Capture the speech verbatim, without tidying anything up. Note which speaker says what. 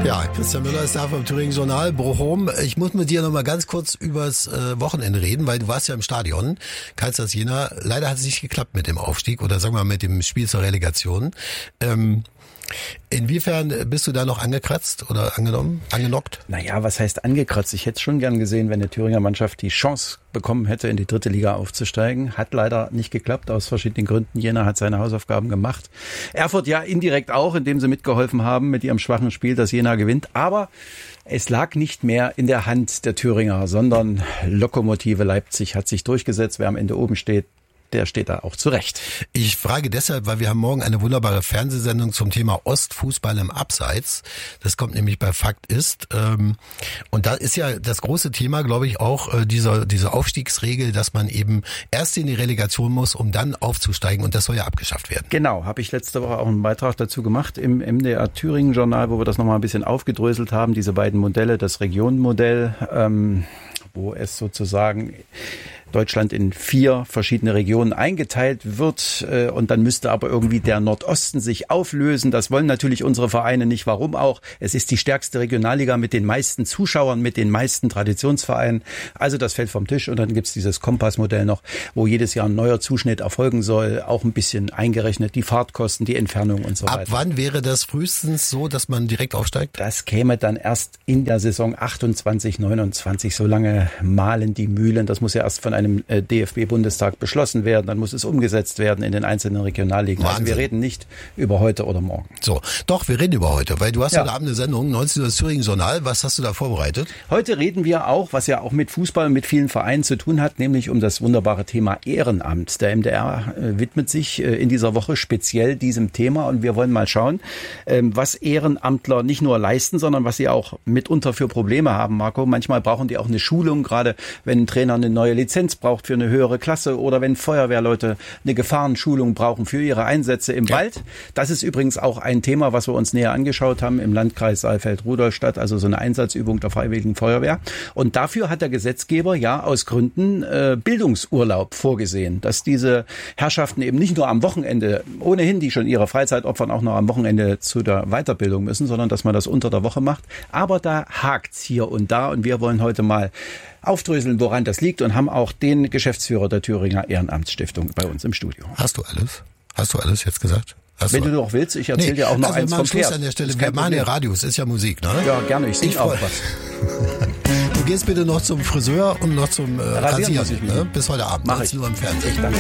Speaker 1: Ja, Christian Müller ist da vom Thüringen Journal, Bochum. Ich muss mit dir noch mal ganz kurz übers äh, Wochenende reden, weil du warst ja im Stadion, Karlsruhe Jena. Leider hat es nicht geklappt mit dem Aufstieg oder sagen wir mal mit dem Spiel zur Relegation. Ähm, Inwiefern bist du da noch angekratzt oder angenommen, angenockt?
Speaker 2: Naja, was heißt angekratzt? Ich hätte es schon gern gesehen, wenn die Thüringer Mannschaft die Chance bekommen hätte, in die dritte Liga aufzusteigen. Hat leider nicht geklappt, aus verschiedenen Gründen. Jena hat seine Hausaufgaben gemacht. Erfurt ja indirekt auch, indem sie mitgeholfen haben mit ihrem schwachen Spiel, dass Jena gewinnt. Aber es lag nicht mehr in der Hand der Thüringer, sondern Lokomotive Leipzig hat sich durchgesetzt. Wer am Ende oben steht, der steht da auch zurecht.
Speaker 1: Ich frage deshalb, weil wir haben morgen eine wunderbare Fernsehsendung zum Thema Ostfußball im Abseits. Das kommt nämlich bei Fakt ist. Und da ist ja das große Thema, glaube ich, auch dieser diese Aufstiegsregel, dass man eben erst in die Relegation muss, um dann aufzusteigen. Und das soll ja abgeschafft werden.
Speaker 2: Genau, habe ich letzte Woche auch einen Beitrag dazu gemacht im M D R Thüringen Journal, wo wir das nochmal ein bisschen aufgedröselt haben, diese beiden Modelle, das Regionenmodell, ähm, wo es sozusagen Deutschland in vier verschiedene Regionen eingeteilt wird äh, und dann müsste aber irgendwie der Nordosten sich auflösen. Das wollen natürlich unsere Vereine nicht. Warum auch? Es ist die stärkste Regionalliga mit den meisten Zuschauern, mit den meisten Traditionsvereinen. Also das fällt vom Tisch und dann gibt's dieses Kompassmodell noch, wo jedes Jahr ein neuer Zuschnitt erfolgen soll. Auch ein bisschen eingerechnet, die Fahrtkosten, die Entfernung und so weiter.
Speaker 1: Ab wann wäre das frühestens so, dass man direkt aufsteigt?
Speaker 2: Das käme dann erst in der Saison achtundzwanzig, neunundzwanzig. So lange mahlen die Mühlen. Das muss ja erst von einem einem D F B-Bundestag beschlossen werden, dann muss es umgesetzt werden in den einzelnen Regionalligen. Wahnsinn. Also wir reden nicht über heute oder morgen.
Speaker 1: So, doch, wir reden über heute, weil du hast ja heute Abend eine Sendung, neunzehn Uhr das Thüringen Journal. Was hast du da vorbereitet?
Speaker 2: Heute reden wir auch, was ja auch mit Fußball und mit vielen Vereinen zu tun hat, nämlich um das wunderbare Thema Ehrenamt. Der M D R äh, widmet sich äh, in dieser Woche speziell diesem Thema und wir wollen mal schauen, äh, was Ehrenamtler nicht nur leisten, sondern was sie auch mitunter für Probleme haben, Marco. Manchmal brauchen die auch eine Schulung, gerade wenn ein Trainer eine neue Lizenz braucht für eine höhere Klasse oder wenn Feuerwehrleute eine Gefahrenschulung brauchen für ihre Einsätze im ja. Wald. Das ist übrigens auch ein Thema, was wir uns näher angeschaut haben im Landkreis Saalfeld-Rudolstadt, also so eine Einsatzübung der Freiwilligen Feuerwehr. Und dafür hat der Gesetzgeber ja aus Gründen äh, Bildungsurlaub vorgesehen, dass diese Herrschaften eben nicht nur am Wochenende, ohnehin die schon ihre Freizeit opfern, auch noch am Wochenende zu der Weiterbildung müssen, sondern dass man das unter der Woche macht. Aber da hakt's hier und da und wir wollen heute mal aufdröseln, woran das liegt und haben auch den Geschäftsführer der Thüringer Ehrenamtsstiftung bei uns im Studio.
Speaker 1: Hast du alles? Hast du alles jetzt gesagt? Hast
Speaker 2: Wenn
Speaker 1: du
Speaker 2: du noch willst, ich erzähle nee, dir auch noch
Speaker 1: also
Speaker 2: eins vom Pferd.
Speaker 1: An der Stelle, wir machen ja Radios, ist ja Musik, ne?
Speaker 2: Ja, gerne, ich singe auch was.
Speaker 1: Du gehst bitte noch zum Friseur und noch zum äh, Rasieren, ne? Bis heute Abend.
Speaker 2: Mach ich.
Speaker 1: Nur im Fernsehen.
Speaker 2: Ich danke.